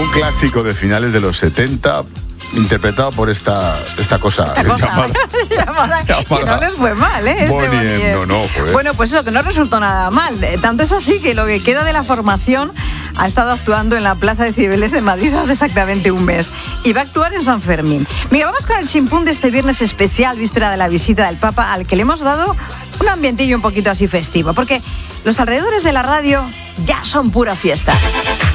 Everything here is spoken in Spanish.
Un clásico de finales de los 70, interpretado por esta cosa llamada que no les fue mal, Bonnie M. No, Bueno, pues eso, que no resultó nada mal. Tanto es así que lo que queda de la formación ha estado actuando en la Plaza de Cibeles de Madrid hace exactamente un mes. Y va a actuar en San Fermín. Mira, vamos con el chimpún de este viernes especial, víspera de la visita del Papa, al que le hemos dado un ambientillo un poquito así festivo. Porque los alrededores de la radio ya son pura fiesta.